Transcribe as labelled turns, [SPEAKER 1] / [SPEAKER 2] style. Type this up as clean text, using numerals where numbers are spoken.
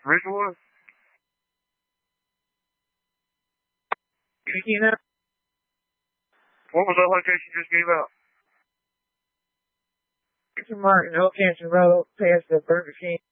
[SPEAKER 1] Ridgewood?
[SPEAKER 2] You know?
[SPEAKER 1] What was that location you just gave out?
[SPEAKER 2] It's Martin, Old Canton Road, past the Burger King.